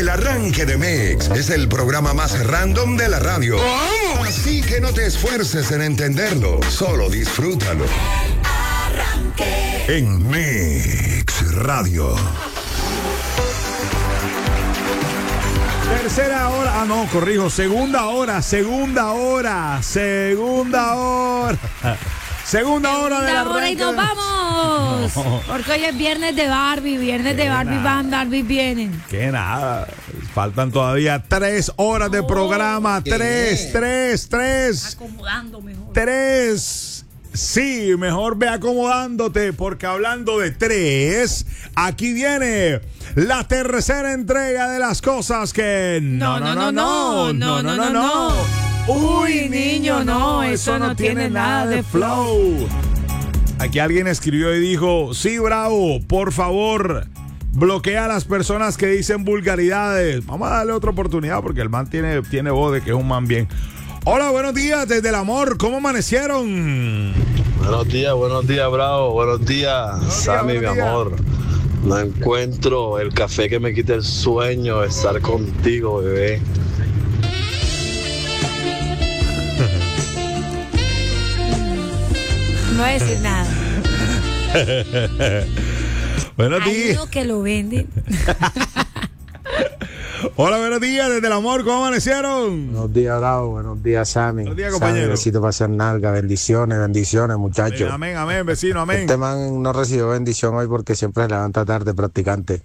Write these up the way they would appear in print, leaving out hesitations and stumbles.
El arranque de Mix es el programa más random de la radio. Así que no te esfuerces en entenderlo, solo disfrútalo. El arranque. En Mix Radio. Tercera hora, segunda hora. Segunda hora de la hora y nos vamos. Porque hoy es viernes de Barbie, van, Barbie vienen. Que nada, faltan todavía 3 horas de programa. Tres. Acomodando mejor. 3. Sí, mejor ve acomodándote, porque hablando de 3, aquí viene la tercera entrega de las cosas que no. Uy, niño, no, eso no tiene nada de flow. Aquí alguien escribió y dijo: sí, Bravo, por favor, bloquea a las personas que dicen vulgaridades. Vamos a darle otra oportunidad porque el man tiene voz de que es un man bien. Hola, buenos días desde el amor, ¿cómo amanecieron? Buenos días, Bravo, buenos días, Sammy, mi amor. No encuentro el café que me quite el sueño de estar contigo, bebé. No voy a decir nada. Buenos días. Hay uno que lo vende. Hola, buenos días desde el amor, ¿cómo amanecieron? Buenos días, Bravo, buenos días, Sammy. Buenos días, compañero. Sammy, besito para hacer nalga, bendiciones, muchachos. Amén, vecino, amén. Este man no recibió bendición hoy porque siempre se levanta tarde, practicante.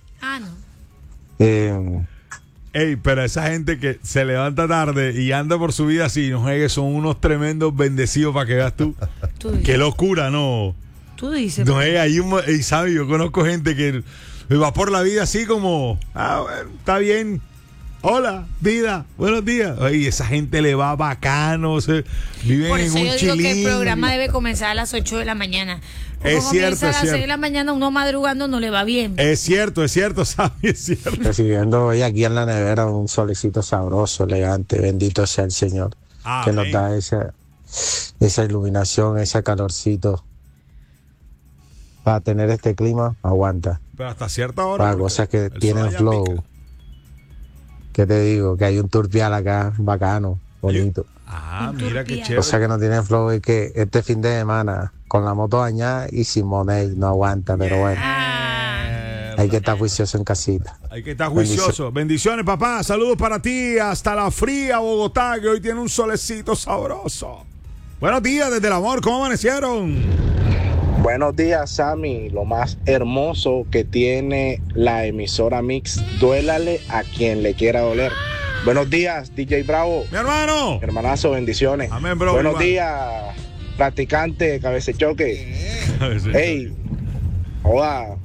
No. Ey, pero esa gente que se levanta tarde y anda por su vida así, no juegues, son unos tremendos bendecidos para que veas tú. Qué locura, ¿no? Tú dices. No, y sabes, yo conozco gente que va por la vida así como, bueno, está bien. Hola, vida, buenos días. Oye, esa gente le va bacano, viven por eso en un yo digo chilín. que el programa debe comenzar a las 8 de la mañana. Es cierto, a las 6 de la mañana uno madrugando no le va bien. Es cierto, ¿sabes? Es cierto. Recibiendo hoy aquí en la nevera un solecito sabroso, elegante, bendito sea el Señor. Que nos da esa iluminación, ese calorcito. Para tener este clima, aguanta. Pero hasta cierta hora. Para cosas que tienen flow. Pica. ¿Qué te digo? Que hay un turpial acá, bacano, bonito. Mira qué chévere. Cosa que no tiene flow es que este fin de semana, con la moto dañada y sin money, no aguanta, pero bueno. Hay que estar juicioso en casita. Hay que estar juicioso. Bendiciones, papá. Saludos para ti hasta la fría Bogotá, que hoy tiene un solecito sabroso. Buenos días desde el amor, ¿cómo amanecieron? Buenos días, Sammy. Lo más hermoso que tiene la emisora Mix, duélale a quien le quiera doler. Buenos días, DJ Bravo. Mi hermano. Hermanazo, bendiciones. Amén, bro. Buenos igual. días, practicante, cabecechoque. Ey, joda,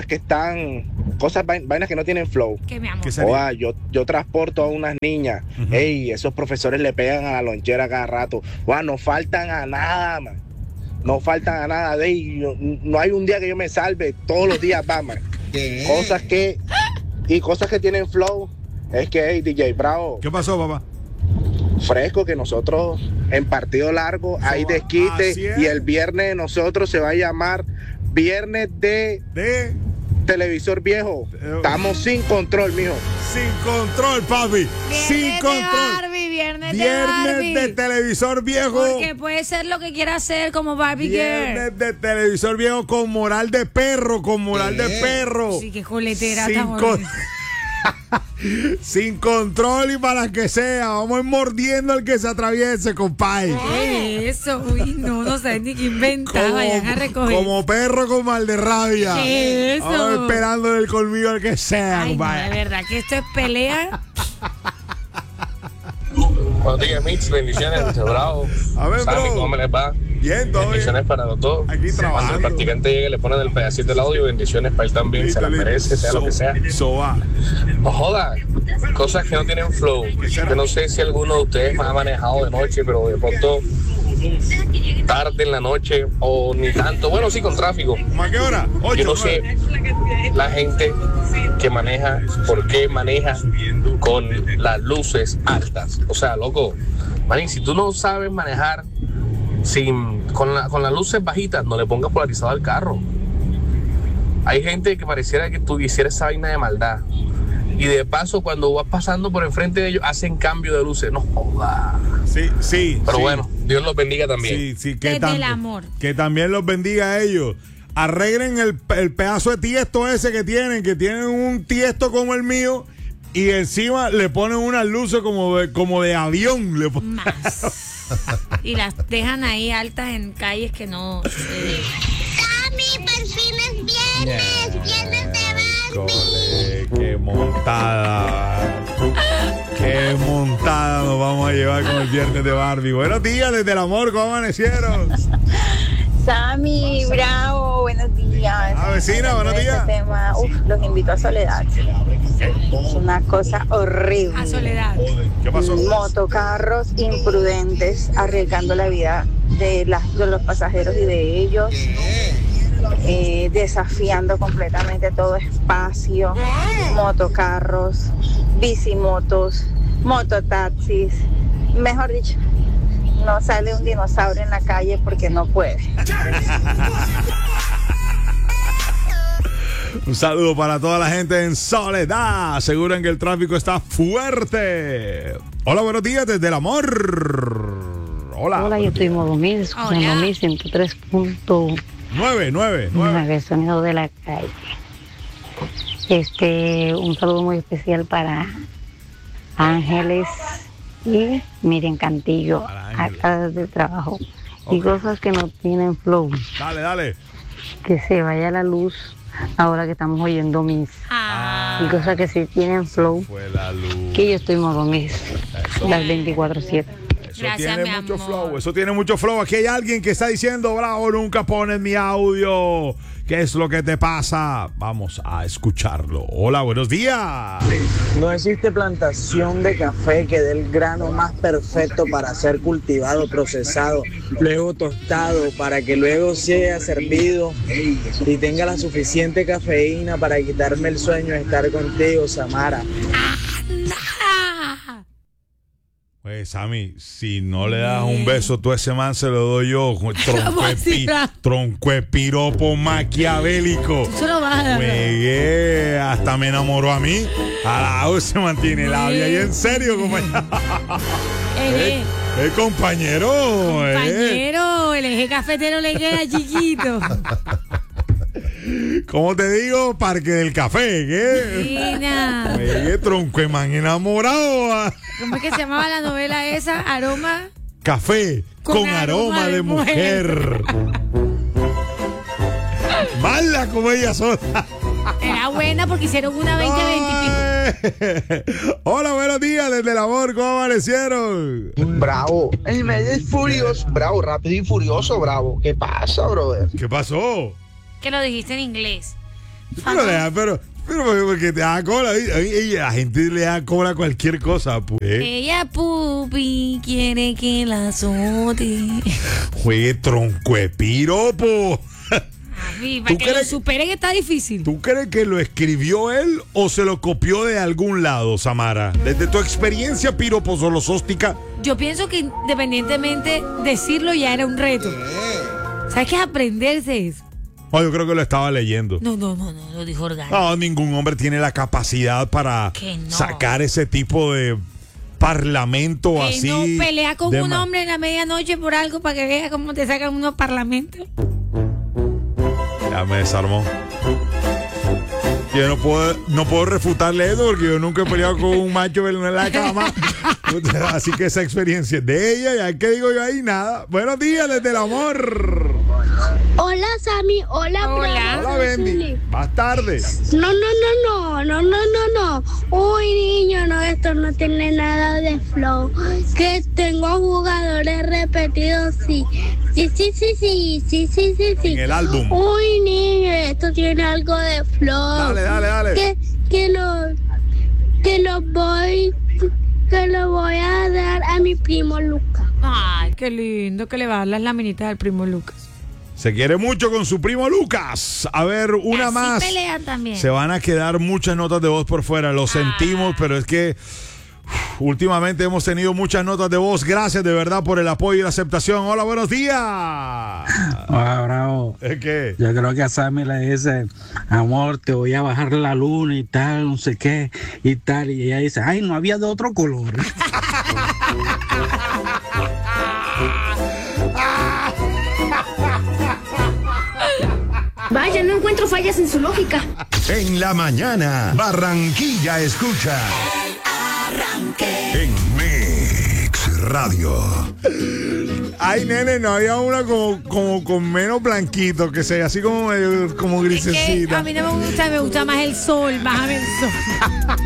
vainas que no tienen flow. ¿Qué, mi amor? Joda, yo transporto a unas niñas. Ey, esos profesores le pegan a la lonchera cada rato. Joda, no faltan a nada, man. No faltan a nada de ellos. No hay un día que yo me salve. Todos los días va, man. Cosas que tienen flow. Es que, hey, DJ Bravo. ¿Qué pasó, papá? Fresco, que nosotros en partido largo hay desquite. Y el viernes de nosotros se va a llamar Viernes de Televisor Viejo. Estamos sin control, mijo. Sin control, papi. Sin control. Barbie, viernes de Barbie. De Televisor Viejo. Porque puede ser lo que quiera hacer como Barbie Viernes de Televisor Viejo con moral de perro, Sí, qué coletera. Sin control y para que sea. Vamos a ir mordiendo al que se atraviese, compadre. ¿Qué es eso? Uy, no sabes ni qué inventar. Vayan a recoger. Como perro con mal de rabia. ¿Qué es eso? Vamos esperando el colmillo al que sea, compadre. No, de verdad que esto es pelea. Buenos días, Mix, bendiciones, Mr. Bravo. A ver, Sammy, bro. ¿cómo me les va? Bien, todo bendiciones bien. para los dos. Aquí trabajando. Cuando el practicante llegue, le ponen el pedacito del audio. Bendiciones para él también. Listo, se las merece, sea lo que sea. No joda, cosas que no tienen flow. Yo no sé si alguno de ustedes ha manejado de noche, pero de pronto tarde en la noche o ni tanto. Bueno, sí, con tráfico. ¿A qué hora? 8, yo no sé la gente que maneja, ¿por qué maneja con las luces altas? O sea, loco, manín, si tú no sabes manejar con las luces bajitas, no le pongas polarizado al carro. Hay gente que pareciera que tú hicieras esa vaina de maldad. y de paso cuando vas pasando por enfrente de ellos hacen cambio de luces. No jodas. Sí. Pero sí. bueno, Dios los bendiga también. Sí, Desde el amor. Que también los bendiga a ellos. Arreglen el pedazo de tiesto ese que tienen un tiesto como el mío y encima le ponen unas luces como de avión. Más. Y las dejan ahí altas en calles que no... Sammy, por fin es viernes de Barbie. Qué montada. Qué montada nos vamos a llevar con el viernes de Barbie. Buenos días desde el amor, ¿cómo amanecieron? Sammy, bravo, buenos días. Vecina, buenos días. Este tema, los invito a Soledad. Es una cosa horrible. A Soledad. ¿Qué pasó? Motocarros imprudentes arriesgando la vida de los pasajeros y de ellos. Desafiando completamente todo espacio. Motocarros, bicimotos, mototaxis. Mejor dicho, no sale un dinosaurio en la calle porque no puede. Un saludo para toda la gente en Soledad. Aseguran que el tráfico está fuerte. Hola, buenos días desde el amor. Hola, yo estoy en modo 1000, escuchando 103.9. 9. El sonido de la calle. Un saludo muy especial para Ángeles y Miriam Cantillo, acá desde el trabajo. Y cosas que no tienen flow. Dale. Que se vaya la luz ahora que estamos oyendo mis. Y cosas que sí tienen flow. Fue la luz. Que yo estoy en modo mis. Las 24/7. Eso tiene mucho flow. Aquí hay alguien que está diciendo, bravo, nunca pones mi audio. ¿Qué es lo que te pasa? Vamos a escucharlo. Hola, buenos días. No existe plantación de café que dé el grano más perfecto para ser cultivado, procesado, luego tostado, para que luego sea servido y tenga la suficiente cafeína para quitarme el sueño de estar contigo, Samara. Pues, Sammy, si no le das un beso, tú a ese man se lo doy yo. Tronco de piropo maquiavélico. Eso lo vas a dar. Juegué, hasta me enamoró a mí. A la se mantiene labia. Y en serio, compañero. Compañero. El eje cafetero le queda chiquito. ¿Cómo te digo? Parque del Café, ¿qué? Mira. Oye, tronco de man enamorado. ¿Cómo es que se llamaba la novela esa? Aroma. Café con aroma de mujer. Mala como ella sola. Era buena porque hicieron una 20 y pico. Hola, buenos días desde el amor, ¿cómo amanecieron? Bravo, el mes es furioso, bravo, rápido y furioso, bravo. ¿Qué pasa, brother? ¿Qué pasó? Que lo dijiste en inglés. Pero porque te da cola. La gente le da cola a cualquier cosa, pues. Ella, pupi, quiere que la azote. Juegue tronco de piropo. Para que lo superen está difícil. ¿Tú crees que lo escribió él o se lo copió de algún lado, Samara? Desde tu experiencia piroposolosóstica. Yo pienso que independientemente decirlo ya era un reto. ¿Sabes qué es aprenderse eso? No, yo creo que lo estaba leyendo. No, lo dijo orgánico. No, ningún hombre tiene la capacidad para sacar ese tipo de parlamento así. No pelea con un hombre en la medianoche por algo para que vea cómo te sacan unos parlamentos. Ya me desarmó. Yo no puedo refutarle eso porque yo nunca he peleado con un macho en la cama. Así que esa experiencia es de ella. ¿Y qué digo yo ahí? Nada. Buenos días desde el amor. Hola, Sammy. Hola, Bendy. Más tarde. No. Uy, niño, no, esto no tiene nada de flow. Que tengo jugadores repetidos, sí. Sí. En el álbum. Uy, niño, esto tiene algo de flow. Dale. Que lo voy a dar a mi primo Lucas. Ay, qué lindo que le va a dar las laminitas al primo Lucas. Se quiere mucho con su primo Lucas. A ver, una así más. Pelean también. Se van a quedar muchas notas de voz por fuera. Lo sentimos, pero es que Últimamente hemos tenido muchas notas de voz. Gracias de verdad por el apoyo y la aceptación. Hola, buenos días. Ah, bravo. ¿Es qué? Yo creo que a Sammy le dice, amor, te voy a bajar la luna y tal, no sé qué, y tal. Y ella dice, ay, no había de otro color. Vaya, no encuentro fallas en su lógica. En la mañana, Barranquilla escucha. En Mix Radio. Ay, nene, no había una como con menos blanquito, que sea así como grisecita. A mí no me gusta más el sol, bájame el sol.